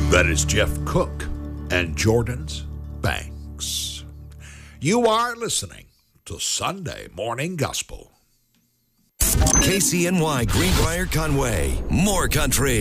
That is Jeff Cook and Jordan's Banks. You are listening to Sunday Morning Gospel. KCNY Greenbrier Conway. More country.